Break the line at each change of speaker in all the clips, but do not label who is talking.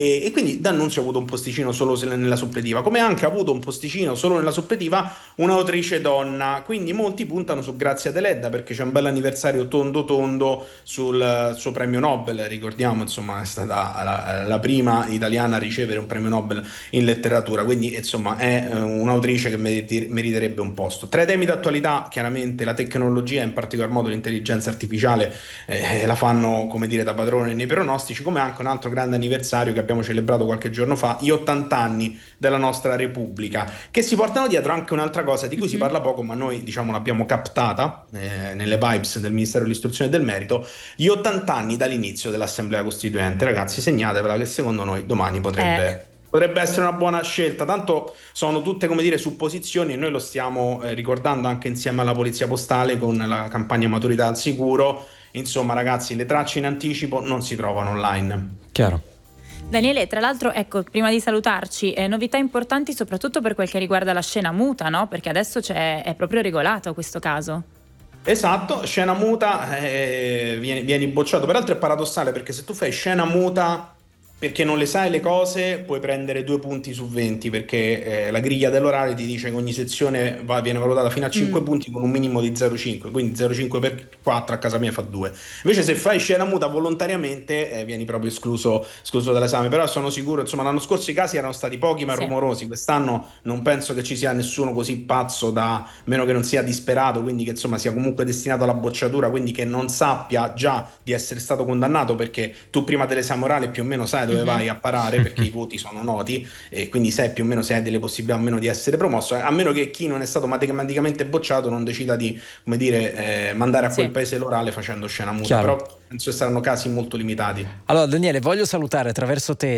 E quindi D'Annunzio ha avuto un posticino solo nella suppletiva, come anche ha avuto un posticino solo nella suppletiva un'autrice donna. Quindi molti puntano su Grazia Deledda perché c'è un bel anniversario tondo tondo sul suo premio Nobel. Ricordiamo, insomma, è stata la prima italiana a ricevere un premio Nobel in letteratura. Quindi, insomma, è un'autrice che meriterebbe un posto. Tra i temi d'attualità, chiaramente la tecnologia, in particolar modo l'intelligenza artificiale, la fanno, come dire, da padrone nei pronostici, come anche un altro grande anniversario che abbiamo celebrato qualche giorno fa, gli 80 anni della nostra Repubblica, che si portano dietro anche un'altra cosa di cui si parla poco, ma noi, diciamo, l'abbiamo captata nelle vibes del Ministero dell'Istruzione e del Merito: gli 80 anni dall'inizio dell'Assemblea Costituente. Ragazzi, segnatevela che secondo noi domani potrebbe essere una buona scelta. Tanto sono tutte, come dire, supposizioni, e noi lo stiamo ricordando anche insieme alla Polizia Postale con la campagna Maturità al Sicuro. Insomma, ragazzi, le tracce in anticipo non si trovano online.
Chiaro.
Daniele, tra l'altro, ecco, prima di salutarci, novità importanti soprattutto per quel che riguarda la scena muta, no? Perché adesso è proprio regolato questo caso.
Esatto, scena muta, vieni bocciato. Peraltro è paradossale, perché se tu fai scena muta perché non le sai le cose, puoi prendere 2 punti su 20, perché la griglia dell'orale ti dice che ogni sezione viene valutata fino a 5 punti con un minimo di 0,5, quindi 0,5 per 4 a casa mia fa 2. Invece se fai scena muta volontariamente vieni proprio escluso dall'esame. Però sono sicuro, insomma, l'anno scorso i casi erano stati pochi ma rumorosi, quest'anno non penso che ci sia nessuno così pazzo, da meno che non sia disperato, quindi che insomma sia comunque destinato alla bocciatura, quindi che non sappia già di essere stato condannato, perché tu prima dell'esame orale più o meno sai dove vai a parare, perché i voti sono noti, e quindi sai più o meno se hai delle possibilità o meno di essere promosso, a meno che chi non è stato matematicamente bocciato non decida di, come dire, mandare a quel paese l'orale facendo scena muta.
Chiaro.
Però penso che saranno casi molto limitati.
Allora Daniele, voglio salutare attraverso te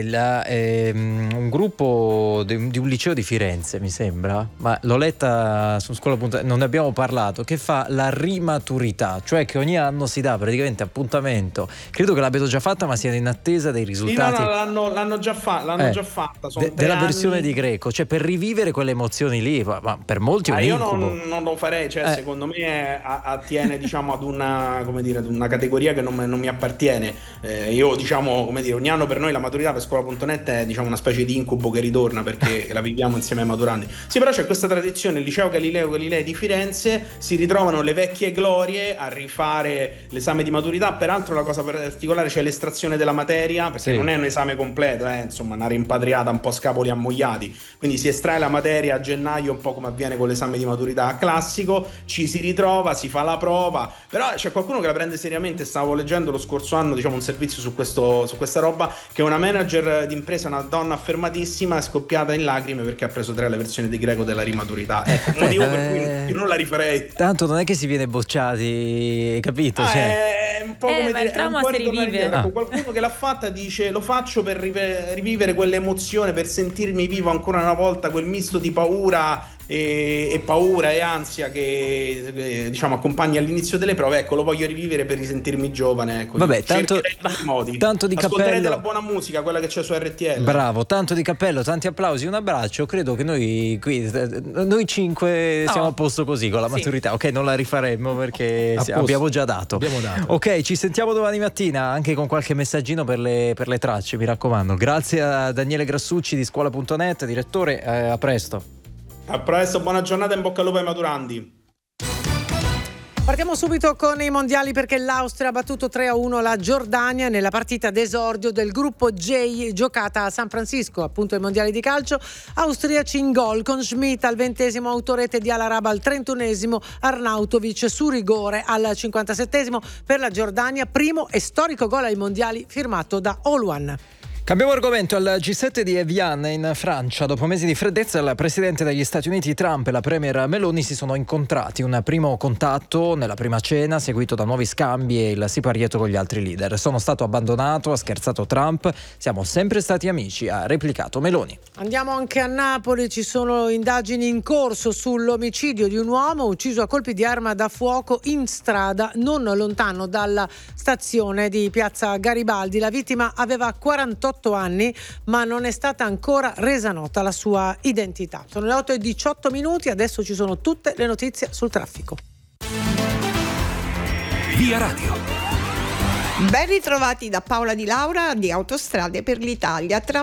un gruppo di un liceo di Firenze, mi sembra, ma l'ho letta su Scuola.net, non ne abbiamo parlato, che fa la rimaturità, cioè che ogni anno si dà praticamente appuntamento. Credo che l'abbiano già fatta, ma siano in attesa dei risultati.
L'hanno già fatta. Sono
della versione di Greco, cioè per rivivere quelle emozioni lì, ma per molti è un incubo.
Io non lo farei, cioè secondo me attiene, diciamo, ad una categoria che non mi appartiene. Io, diciamo, come dire, ogni anno per noi la maturità per Scuola.net è, diciamo, una specie di incubo che ritorna, perché la viviamo insieme ai maturandi. Sì, però c'è questa tradizione, il liceo Galileo Galilei di Firenze, si ritrovano le vecchie glorie a rifare l'esame di maturità. Peraltro la cosa particolare c'è l'estrazione della materia, perché non è un esame completo, insomma, una rimpatriata un po' scapoli ammogliati, quindi si estrae la materia a gennaio, un po' come avviene con l'esame di maturità classico, ci si ritrova, si fa la prova. Però c'è qualcuno che la prende seriamente. Stavo leggendo lo scorso anno, diciamo, un servizio su questa roba, che una manager d'impresa, una donna affermatissima, è scoppiata in lacrime perché ha preso 3 alle versioni di Greco della rimaturità. Ecco, un motivo per cui io non la rifarei.
Tanto non è che si viene bocciati, capito?
È un po' come dire,
il trauma si rivive.
Qualcuno che l'ha fatta dice: lo faccio per rivivere quell'emozione, per sentirmi vivo ancora una volta, quel misto di paura e ansia che diciamo accompagna all'inizio delle prove. Ecco, lo voglio rivivere per risentirmi giovane, ecco.
Vabbè, tanto di
ascolterete
cappello,
la buona musica, quella che c'è su RTL.
bravo, tanto di cappello, tanti applausi, un abbraccio. Credo che noi 5 siamo a posto così con la maturità. Ok, non la rifaremmo perché abbiamo già dato. Ok, ci sentiamo domani mattina anche con qualche messaggino per le tracce, mi raccomando. Grazie a Daniele Grassucci di Scuola.net, direttore, a presto.
A presto, buona giornata, in bocca al lupo ai maturandi.
Partiamo subito con i mondiali, perché l'Austria ha battuto 3-1 la Giordania nella partita d'esordio del gruppo J giocata a San Francisco, appunto ai mondiali di calcio. Austriaci in gol con Schmidt al 20esimo, autorete di Alaraba al 31esimo, Arnautovic su rigore al 57esimo per la Giordania, primo e storico gol ai mondiali firmato da Oluan.
Cambiamo argomento. Al G7 di Evian in Francia, dopo mesi di freddezza, il presidente degli Stati Uniti Trump e la premier Meloni si sono incontrati. Un primo contatto nella prima cena, seguito da nuovi scambi e il siparietto con gli altri leader. Sono stato abbandonato, ha scherzato Trump, siamo sempre stati amici, ha replicato Meloni.
Andiamo anche a Napoli, ci sono indagini in corso sull'omicidio di un uomo ucciso a colpi di arma da fuoco in strada non lontano dalla stazione di Piazza Garibaldi. La vittima aveva 48 anni, ma non è stata ancora resa nota la sua identità. Sono le 8:18, adesso ci sono tutte le notizie sul traffico.
Via Radio. Ben ritrovati da Paola Di Laura di Autostrade per l'Italia. Tra